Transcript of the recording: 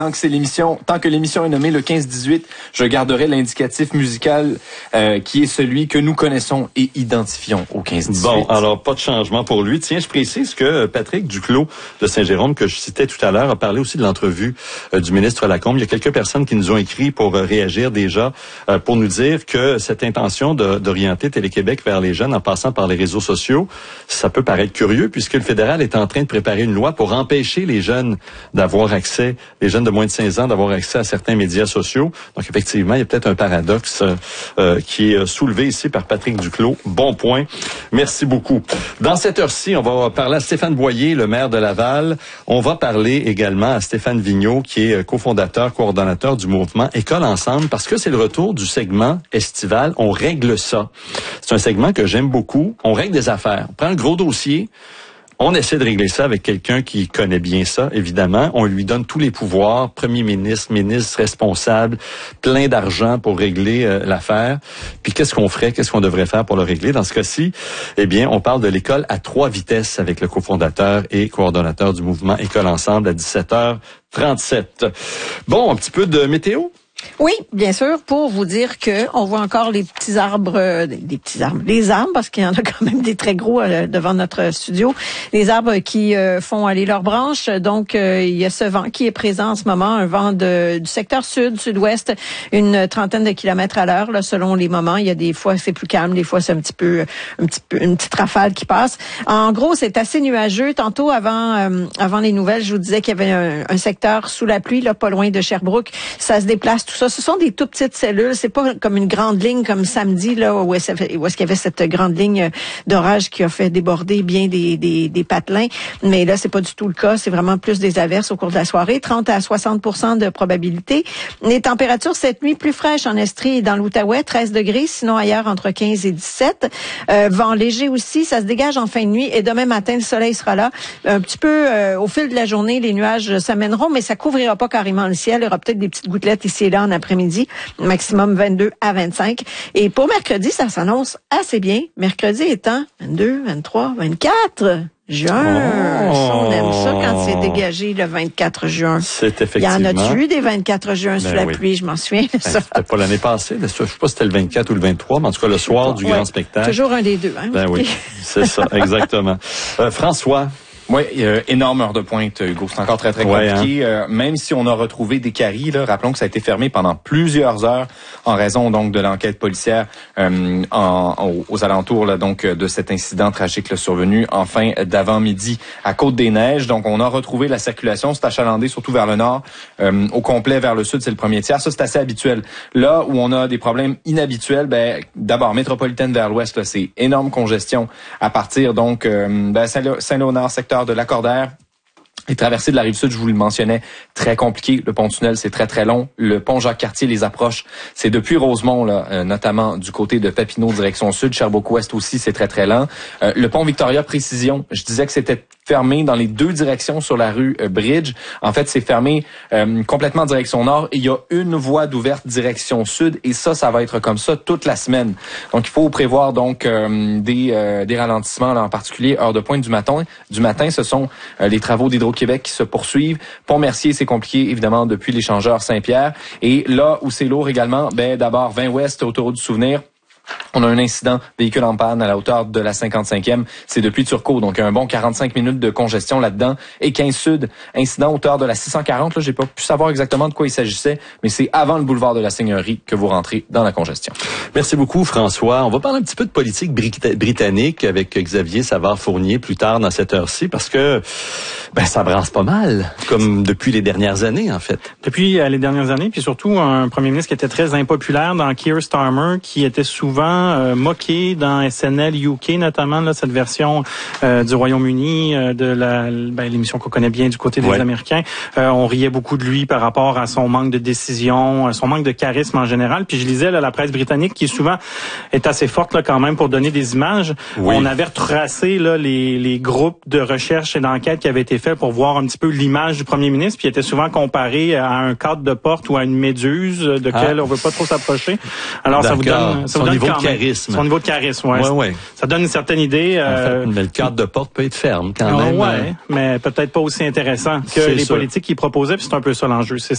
Tant que l'émission est nommée le 15-18, je garderai l'indicatif musical qui est celui que nous connaissons et identifions au 15-18. Bon, alors pas de changement pour lui. Tiens, je précise que Patrick Duclos de Saint-Jérôme, que je citais tout à l'heure, a parlé aussi de l'entrevue du ministre Lacombe. Il y a quelques personnes qui nous ont écrit pour réagir déjà, pour nous dire que cette intention d'orienter Télé-Québec vers les jeunes en passant par les réseaux sociaux, ça peut paraître curieux puisque le fédéral est en train de préparer une loi pour empêcher les jeunes d'avoir accès, les jeunes de moins de 16 ans d'avoir accès à certains médias sociaux. Donc, effectivement, il y a peut-être un paradoxe qui est soulevé ici par Patrick Duclos. Bon point. Merci beaucoup. Dans cette heure-ci, on va parler à Stéphane Boyer, le maire de Laval. On va parler également à Stéphane Vigneault, qui est cofondateur, coordonnateur du mouvement École Ensemble, parce que c'est le retour du segment estival. On règle ça. C'est un segment que j'aime beaucoup. On règle des affaires. On prend un gros dossier. On essaie de régler ça avec quelqu'un qui connaît bien ça, évidemment. On lui donne tous les pouvoirs, premier ministre, ministre responsable, plein d'argent pour régler l'affaire. Puis qu'est-ce qu'on ferait, qu'est-ce qu'on devrait faire pour le régler? Dans ce cas-ci, eh bien, on parle de l'école à 3 vitesses avec le cofondateur et coordonnateur du mouvement École Ensemble à 17h37. Bon, un petit peu de météo? Oui, bien sûr, pour vous dire que on voit encore les petits arbres, les arbres, parce qu'il y en a quand même des très gros devant notre studio, les arbres qui font aller leurs branches. Donc, il y a ce vent qui est présent en ce moment, un vent du secteur sud, sud-ouest, une trentaine de kilomètres à l'heure, là, selon les moments. Il y a des fois c'est plus calme, des fois c'est une petite rafale qui passe. En gros, c'est assez nuageux. Tantôt, avant les nouvelles, je vous disais qu'il y avait un secteur sous la pluie, là, pas loin de Sherbrooke. Ça se déplace. Tout ça, ce sont des tout petites cellules. C'est pas comme une grande ligne comme samedi là où est-ce qu'il y avait cette grande ligne d'orage qui a fait déborder bien des patelins. Mais là, c'est pas du tout le cas. C'est vraiment plus des averses au cours de la soirée. 30 à 60% de probabilité. Les températures cette nuit plus fraîches en Estrie et dans l'Outaouais, 13 degrés. Sinon ailleurs entre 15 et 17. Vent léger aussi. Ça se dégage en fin de nuit et demain matin le soleil sera là. Un petit peu au fil de la journée, les nuages s'amèneront, mais ça couvrira pas carrément le ciel. Il y aura peut-être des petites gouttelettes ici et là en après-midi, maximum 22 à 25. Et pour mercredi, ça s'annonce assez bien. Mercredi étant 22, 23, 24 juin. On aime ça quand c'est dégagé le 24 juin. C'est effectivement. Il y en a-tu eu des 24 juin sous la pluie, je m'en souviens. C'était pas l'année passée. Je sais pas si c'était le 24 ou le 23, mais en tout cas le soir du grand spectacle. Toujours un des deux. Hein? Ben oui, c'est ça, exactement. François. Oui, énorme heure de pointe, Hugo. C'est encore très, très compliqué. Même si on a retrouvé des caries, là, rappelons que ça a été fermé pendant plusieurs heures en raison donc de l'enquête policière aux alentours là, donc de cet incident tragique là, survenu en fin d'avant-midi à Côte-des-Neiges. Donc, on a retrouvé la circulation. C'est achalandé surtout vers le nord. Au complet vers le sud, c'est le premier tiers. Ça, c'est assez habituel. Là où on a des problèmes inhabituels, d'abord, métropolitaine vers l'ouest, là, c'est énorme congestion à partir donc Saint-Léonard, secteur de Lacordaire. Les traversées de la Rive-Sud, je vous le mentionnais, très compliqué. Le pont-tunnel, c'est très, très long. Le pont Jacques-Cartier, les approches, c'est depuis Rosemont, là, notamment du côté de Papineau, direction sud. Sherbrooke-Ouest aussi, c'est très, très lent. Le pont Victoria-Précision, je disais que c'était fermé dans les deux directions sur la rue Bridge. En fait, c'est fermé complètement en direction nord et il y a une voie d'ouverte direction sud et ça va être comme ça toute la semaine. Donc, il faut prévoir donc des ralentissements, là, en particulier heure de pointe du matin. Ce sont les travaux d'Hydro-Québec qui se poursuivent. Pont-Mercier, c'est compliqué, évidemment, depuis l'échangeur Saint-Pierre. Et là où c'est lourd également, d'abord 20 Ouest, autoroute du Souvenir. On a un incident véhicule en panne à la hauteur de la 55e. C'est depuis Turcot, donc un bon 45 minutes de congestion là-dedans. Et 15 Sud, incident hauteur de la 640. Là, j'ai pas pu savoir exactement de quoi il s'agissait, mais c'est avant le boulevard de la Seigneurie que vous rentrez dans la congestion. Merci beaucoup, François. On va parler un petit peu de politique britannique avec Xavier Savard-Fournier plus tard dans cette heure-ci, parce que ça brasse pas mal, comme depuis les dernières années, en fait. Depuis les dernières années, puis surtout un premier ministre qui était très impopulaire dans Keir Starmer, qui était souvent moqué dans SNL UK, notamment là, cette version du Royaume-Uni, de l'émission qu'on connaît bien du côté des Américains. On riait beaucoup de lui par rapport à son manque de décision, son manque de charisme en général. Puis je lisais là, la presse britannique qui souvent est assez forte là, quand même pour donner des images. Oui. On avait retracé là, les groupes de recherche et d'enquête qui avaient été faits pour voir un petit peu l'image du premier ministre, puis il était souvent comparé à un cadre de porte ou à une méduse de laquelle on veut pas trop s'approcher. Alors ça vous donne charisme. Son niveau de charisme, ouais. Ça donne une certaine idée. En fait, mais le cadre de porte peut être ferme quand même. Ouais, mais peut-être pas aussi intéressant que les politiques qu'il proposait, puis c'est un peu ça l'enjeu. C'est